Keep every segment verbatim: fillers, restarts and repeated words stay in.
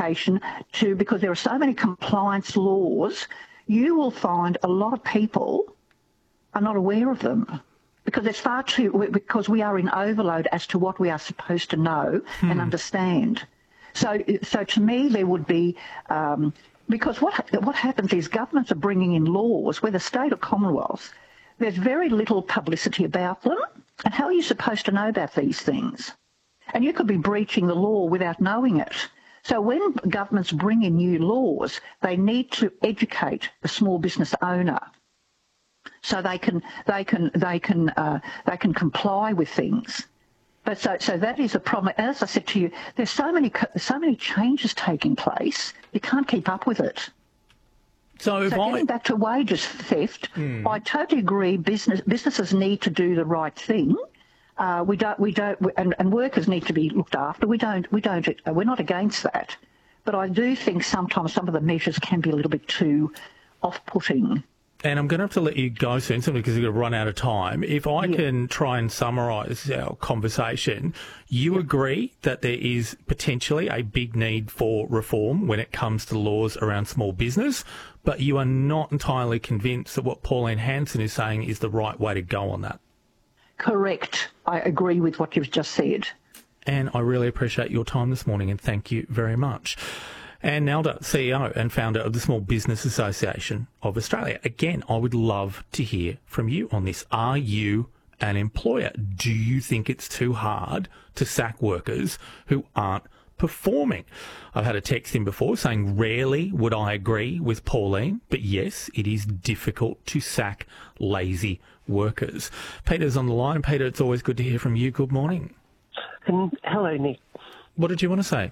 education to, because there are so many compliance laws, you will find a lot of people are not aware of them because there's far too, because we are in overload as to what we are supposed to know hmm. and understand. So, so to me, there would be, um, because what what happens is governments are bringing in laws, whether state or Commonwealth, there's very little publicity about them. And how are you supposed to know about these things? And you could be breaching the law without knowing it. So when governments bring in new laws, they need to educate the small business owner so they can they can they can uh, they can comply with things. But so so that is a problem. As I said to you, there's so many so many changes taking place. You can't keep up with it. So, if so I... getting back to wages theft, mm. I totally agree. Business businesses need to do the right thing. Uh, we don't we don't and, and workers need to be looked after. We don't we don't we're not against that. But I do think sometimes some of the measures can be a little bit too off-putting. And I'm going to have to let you go soon, simply because we're going to run out of time. If I yeah. can try and summarise our conversation, you yeah. agree that there is potentially a big need for reform when it comes to laws around small business, but you are not entirely convinced that what Pauline Hanson is saying is the right way to go on that. Correct. I agree with what you've just said. And I really appreciate your time this morning, and thank you very much. Anne Nelder, C E O and founder of the Small Business Association of Australia. Again, I would love to hear from you on this. Are you an employer? Do you think it's too hard to sack workers who aren't performing? I've had a text in before saying rarely would I agree with Pauline, but yes, it is difficult to sack lazy workers. Peter's on the line. Peter, it's always good to hear from you. Good morning. Um, hello, Nick. What did you want to say?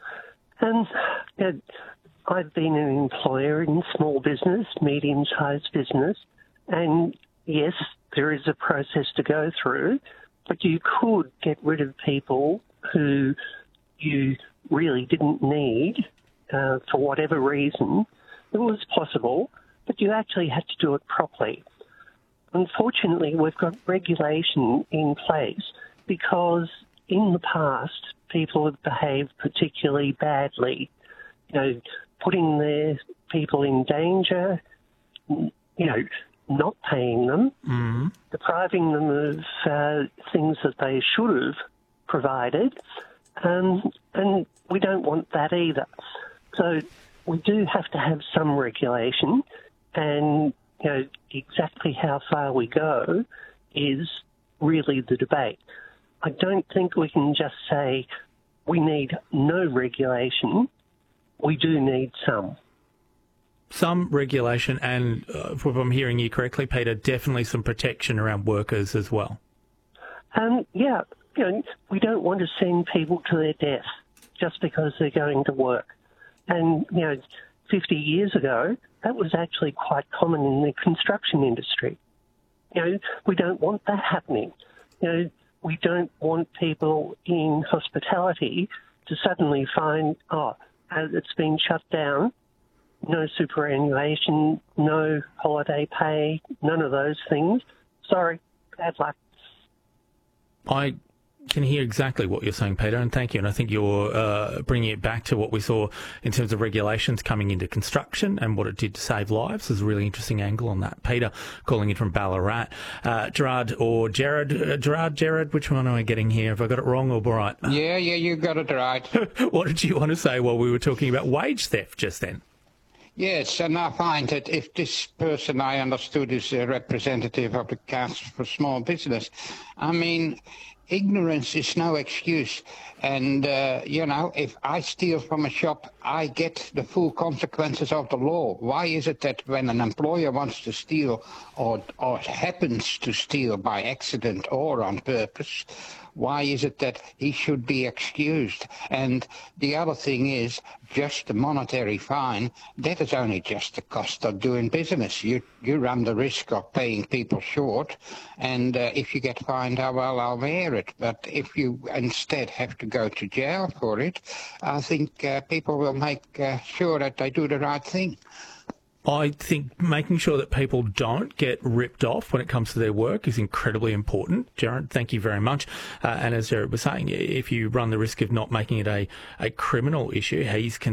Um, uh, I've been an employer in small business, medium-sized business, and yes, there is a process to go through, but you could get rid of people who you really didn't need uh, for whatever reason. It was possible, but you actually had to do it properly. Unfortunately, we've got regulation in place because in the past, people have behaved particularly badly, you know, putting their people in danger, you know, not paying them, mm-hmm. depriving them of uh, things that they should have provided, um, and we don't want that either. So we do have to have some regulation, and, you know, exactly how far we go is really the debate. I don't think we can just say we need no regulation. We do need some. Some regulation and, uh, if I'm hearing you correctly, Peter, definitely some protection around workers as well. Um, yeah, you know, we don't want to send people to their death just because they're going to work. And, you know, fifty years ago, that was actually quite common in the construction industry. You know, we don't want that happening. You know, we don't want people in hospitality to suddenly find, oh, it's been shut down, no superannuation, no holiday pay, none of those things. Sorry, bad luck. I can hear exactly what you're saying, Peter, and thank you. And I think you're uh, bringing it back to what we saw in terms of regulations coming into construction and what it did to save lives. There's a really interesting angle on that. Peter calling in from Ballarat. Uh, Gerard or Jared? Uh, Gerard, Jared, which one am I getting here? Have I got it wrong or right? Yeah, yeah, you got it right. What did you want to say while we were talking about wage theft just then? Yes, and I find that if this person I understood is a representative of the Council for Small Business, I mean, ignorance is no excuse. And, uh, you know, if I steal from a shop, I get the full consequences of the law. Why is it that when an employer wants to steal or, or happens to steal by accident or on purpose, why is it that he should be excused? And the other thing is just the monetary fine. That is only just the cost of doing business. You you run the risk of paying people short, and uh, if you get fined, oh, well, I'll bear it. But if you instead have to go to jail for it, I think uh, people will make uh, sure that they do the right thing. I think making sure that people don't get ripped off when it comes to their work is incredibly important. Jared, thank you very much. Uh, and as Jared was saying, if you run the risk of not making it a, a criminal issue, he's